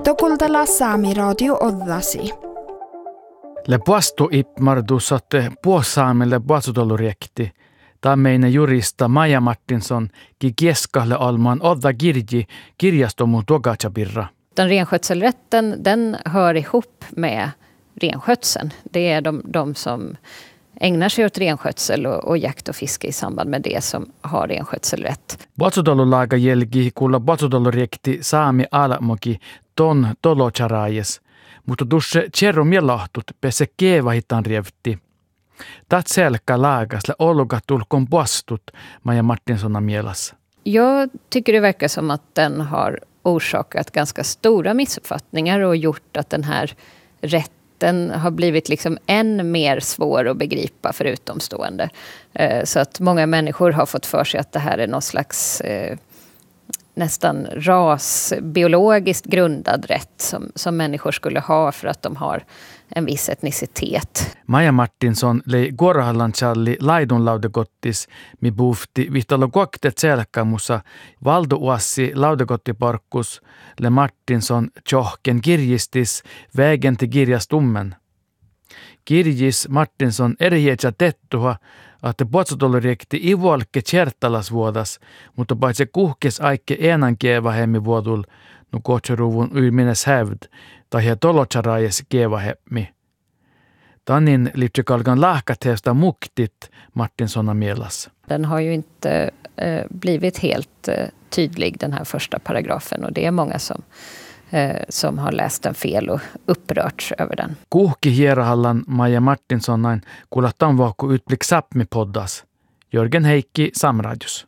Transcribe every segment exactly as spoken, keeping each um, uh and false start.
Tokultala Saami Radio Oddasi. Le puastu ipmardu sotte puosaamille puasutoluriekti. Tammeinen jurista Maja Martinsson ki kieskahle alman odda kirji kirjastomun Tuogatsabirra. Den renskötselrätten, den hör ihop med renskötseln. Det är de, de som ägnar sig åt renskötsel och, och jakt och fiske i samband med det som har renskötselrätt. Puasutolulaga jälki kuulla puasutoluriekti saami alamoki ton tolocharajes. Mutta tuossa tjerrum jelahtut pese keevahitan rievti. Tat selkä laagasle olga tulkon puastut, Maja Martinssona mielassa. Jag tycker det verkar som att den har orsakat ganska stora missuppfattningar och gjort att den här rätten har blivit liksom än mer svår att begripa för utomstående. Så att många människor har fått för sig att det här är någon slags eh, nästan rasbiologiskt grundad rätt som, som människor skulle ha för att de har en viss etnicitet. Maja Martinsson lei Gorhallan-Challi laidunlaudekottis mi buufti vihtalo koktet selkämussa valduuassi laudekottiparkkus le Martinsson tjohken kirjistis vägenti kirjastummen. Kirjis Martinsson erhietsä tettuha, että puotsutoluriekti ivuolke tjertalasvuodas, mutta paitsi kuhkes aikke enan keevahemmi vuodul, nu kohtseruvun ylmines hävd, tai he tolotsarajes keevahemmi. Tannin lipsikalgan lahkatheesta muktit Martinssona mielassa. Den har ju inte eh, blivit helt eh, tydlig, den här första paragrafen, och det är många som eh, som har läst den fel och upprörts över den. Kuhki hierahallan Maja Martinssonain kuulattaan vaakku utblik sapmi poddas. Jörgen Heikki, Samradius.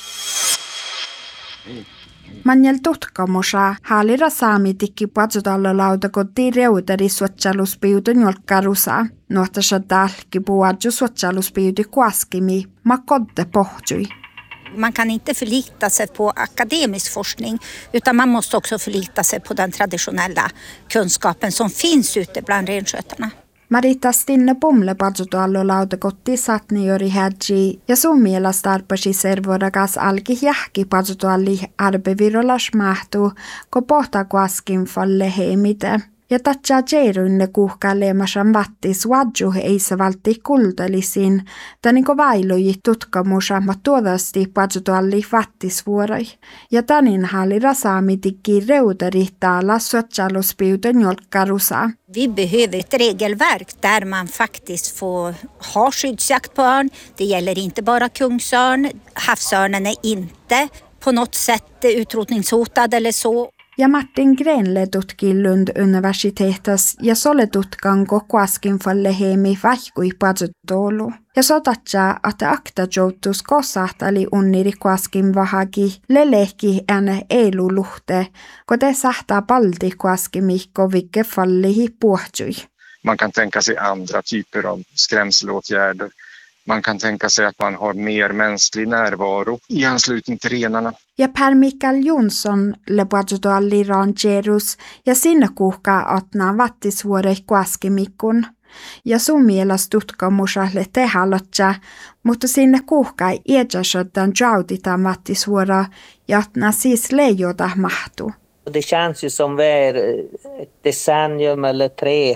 Manjel tutkamusa haalira saami tikki puatsutallolautakotti reuteri suotsaluspiutun jolkkarusa. Nuottasa talki puadju suotsaluspiuti kuaskimi makodde pohtui. Man kan inte förlita sig på akademisk forskning utan man måste också förlita sig på den traditionella kunskapen som finns ute bland renskötarna. Marita Stinne Pumle patsutuallolautakotti satniori hädji ja sun mielestä tarpasi servorakas alki jähki patsutualli arpevirolas mahtuu, ko pohta kuaskin falle heimite. Ja tatsaa jeirunne kuhkaa leemasan vattis wadju eisa valti kultalisin, taniko vailuji tutkamusa ma tuodasti patsutualli vattisvuoroi. Ja tanin halli rasaamitikki reuteri täällä suotsaluspiuten jolkkarusa. Vi behöver ett regelverk där man faktiskt får ha skyddsjakt på örn. Det gäller inte bara kungsörn. Havsörnen är inte på något sätt utrotningshotad eller så. Ja Martin Grenle tutki Lund universitetas ja sole tutkan kokoaskin falle heimi vaihkui patsutolu. Ja sotatsa, että akta joutus kosahtali unniri koaskin vahagi lelehki ääne eilu luhte, kote sahtaa palti koaskimi kovikke fallihi puhtsui. Man kan tänka sig andra typer av skrämselåtgärder. Man kan tänka sig att man har mer mänsklig närvaro i anslutning till renarna. Ja Per Mikael Jonsson lepuatsutualli rangerus ja sinne kuhkaa otnaa vattisvuorei kuaskimikun. Ja sun mielestä tutkamusalle tehallotsa, mutta sinne kuhkaa iätsäsötän jautitaan vattisvuora ja otnaa siis leijota mahtuu. Det känns ju som vi är ett decennium eller tre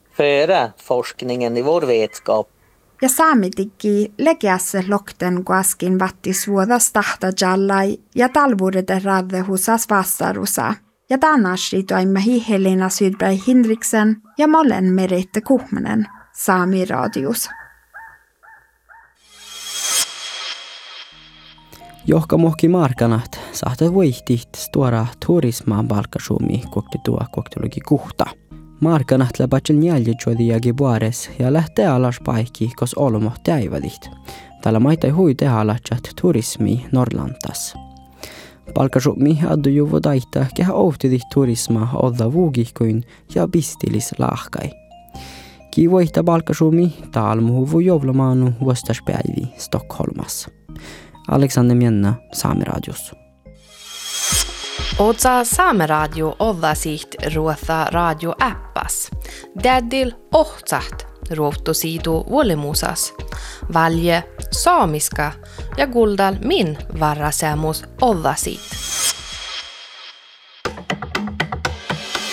före forskningen i vår vetskap. Ja saamitikki lekeässä lokten kuaskin vattisvuodas tahta jallai ja talvuudete radhehusas vastarusa. Ja tänästi toimme Helena Sydberg Hindriksen ja Mollen Meritte Kuhmanen, Saami Radius. Johka mohki markanat saatte voihtit stora turismaan palkasumi kokti tuo koktologi kuhta. Markanat läpätsen jäljitsodiagi buares ja lähtee alas paikki, kos olmohti äivadit. Tällä maitai hui tehalatsat turismi Norlantas. Palkasumi addu juvo daita kehä ouhtidit turisma odda vuugihkuin ja bistilis lahkai. Kivoihta palkasumi taalmuhuvu joulumaanu vuostaspäivi Stockholmas. Alexander Mjänna, Saamiradios. Ootsa Saameradio ollasiht ruotha radio-appas. Daddil ohtsaht ruottosiidu vuolimusas. Valje saamiska ja guldal min varrasemus ollasiit.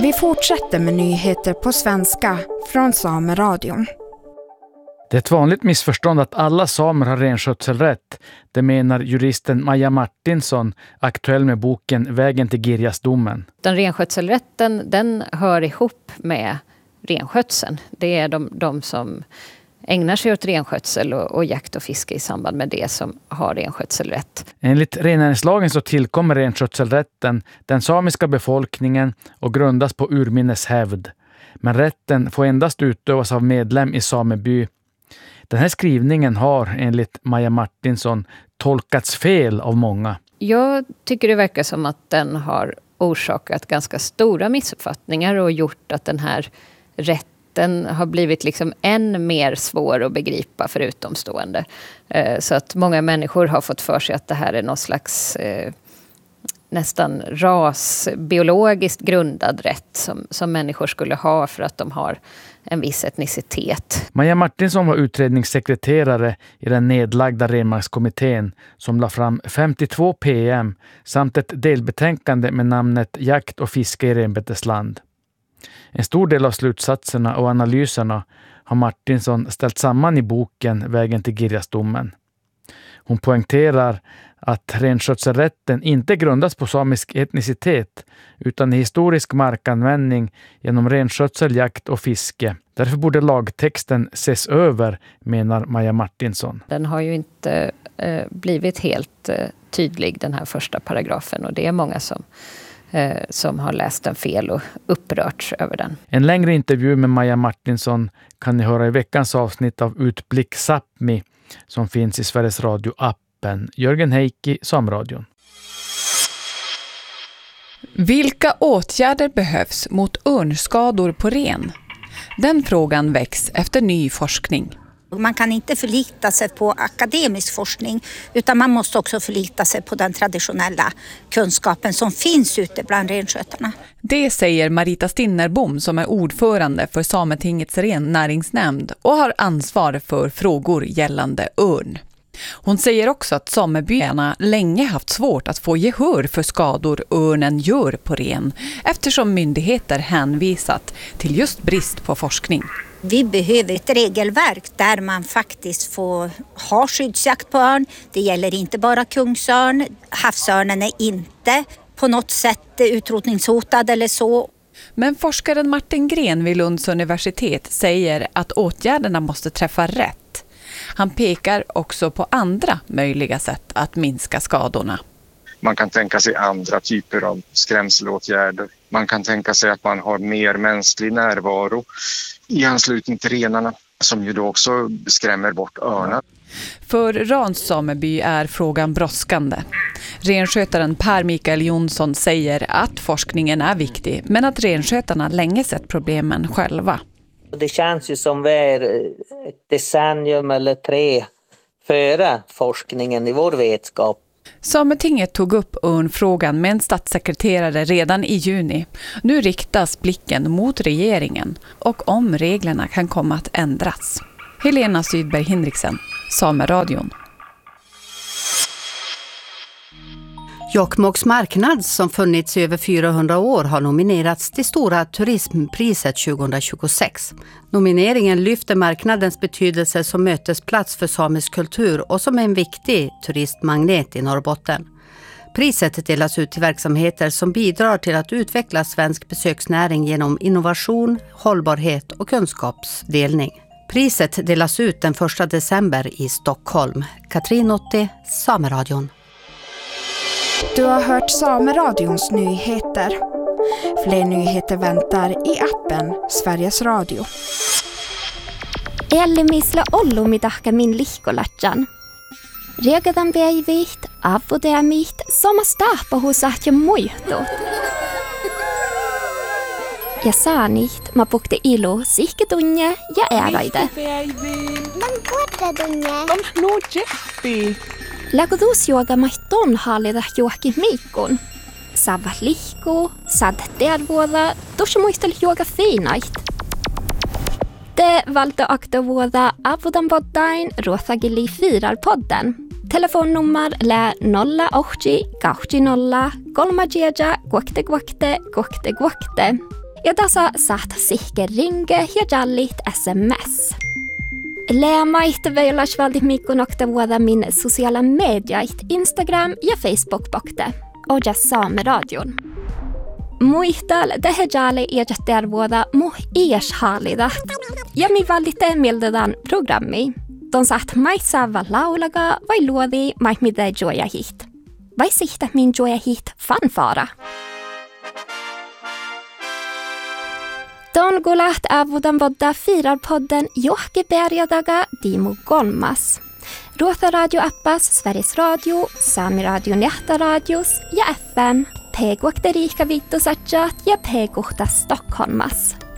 Vi fortsätter med nyheter på svenska från Sameradion. Det är ett vanligt missförstånd att alla samer har renskötselrätt. Det menar juristen Maja Martinsson, aktuell med boken Vägen till Girjasdomen. Den renskötselrätten, den hör ihop med renskötseln. Det är de, de som ägnar sig åt renskötsel och, och jakt och fiske i samband med det som har renskötselrätt. Enligt rennäringslagen så tillkommer renskötselrätten den samiska befolkningen och grundas på urminnes hävd. Men rätten får endast utövas av medlem i sameby. Den här skrivningen har enligt Maja Martinsson tolkats fel av många. Jag tycker det verkar som att den har orsakat ganska stora missuppfattningar och gjort att den här rätten har blivit liksom än mer svår att begripa för utomstående. Så att många människor har fått för sig att det här är någon slags eh, nästan rasbiologiskt grundad rätt som, som människor skulle ha för att de har en viss etnicitet. Maja Martinsson var utredningssekreterare i den nedlagda renmarkskommittén som la fram femtiotvå P M samt ett delbetänkande med namnet Jakt och fiske i renbetesland. En stor del av slutsatserna och analyserna har Martinsson ställt samman i boken Vägen till Girjasdomen. Hon poängterar att renskötselrätten inte grundas på samisk etnicitet utan i historisk markanvändning genom renskötsel, jakt och fiske. Därför borde lagtexten ses över, menar Maja Martinsson. Den har ju inte eh, blivit helt eh, tydlig, den här första paragrafen, och det är många som, eh, som har läst den fel och upprörts över den. En längre intervju med Maja Martinsson kan ni höra i veckans avsnitt av Utblick Sápmi som finns i Sveriges Radio-app. Jörgen Heikki, Sameradion. Vilka åtgärder behövs mot örnskador på ren? Den frågan väcks efter ny forskning. Man kan inte förlita sig på akademisk forskning utan man måste också förlita sig på den traditionella kunskapen som finns ute bland renskötarna. Det säger Marita Stinnerbom som är ordförande för Sametingets rennäringsnämnd och har ansvar för frågor gällande örn. Hon säger också att samebyarna länge haft svårt att få gehör för skador örnen gör på ren eftersom myndigheter hänvisat till just brist på forskning. Vi behöver ett regelverk där man faktiskt får ha skyddsjakt på örn. Det gäller inte bara kungsörn. Havsörnen är inte på något sätt utrotningshotad eller så. Men forskaren Martin Gren vid Lunds universitet säger att åtgärderna måste träffa rätt. Han pekar också på andra möjliga sätt att minska skadorna. Man kan tänka sig andra typer av skrämselåtgärder. Man kan tänka sig att man har mer mänsklig närvaro i anslutning till renarna som ju då också skrämmer bort örnar. För Rans sameby är frågan brådskande. Renskötaren Per Mikael Jonsson säger att forskningen är viktig men att renskötarna länge sett problemen själva. Det känns ju som vi är ett decennium eller tre före forskningen i vår vetskap. Sametinget tog upp örnfrågan med en statssekreterare redan i juni. Nu riktas blicken mot regeringen och om reglerna kan komma att ändras. Helena Sydberg Hinriksen, Sameradion. Jokkmokks marknad som funnits i över fyrahundra år har nominerats till Stora turismpriset tjugohundratjugosex. Nomineringen lyfter marknadens betydelse som mötesplats för samisk kultur och som en viktig turistmagnet i Norrbotten. Priset delas ut till verksamheter som bidrar till att utveckla svensk besöksnäring genom innovation, hållbarhet och kunskapsdelning. Priset delas ut den första december i Stockholm. Katrin Otti, Sameradion. Du har hört Sameradions nyheter. Fler nyheter väntar i appen Sveriges Radio. Ellimisla ollumidahka min lihkolatjan. Regadan beivit, avodeamit, samastapa husahja muihtot. Ja saanit, ma pukte ilo, sihketunje ja ääraide. Man kuottatunje. On snujeppi. Lagodus juoga mahton hallita juokin miikkuun. Sava lihku, sad tervuoda, tuossa muisteli juoga fiinait. Te valta akta vuoda avodan poddain ruothagili firar-podden. Telefonnummer lä nolla ohji, kauhji nolla, kolma jeja, guokte guokte, guokte guokte. Ja tässä saat sihke ringe ja jallit sms. Lämait veilas väldigt mycket nokta vuoda min sociala mediait Instagram ja Facebook-pakte. Och ja Saameradion. Muistal tehjali ja tervuoda muh ies haalidat. Ja mi valite mildedan programmi. Don saat maitsaava laulaga vai luodi mait mitä joja hit. Vai sihtä min joja hit fanfara. Don gulat avudan vodda firar podden Johke Bergadaga Dimo Golmas. Ruotha Radio Appas, Sveriges Radio, Sami Radio Nähta Radios ja F M. P-guakta riika viittosatjat ja P-guhta Stockholmas.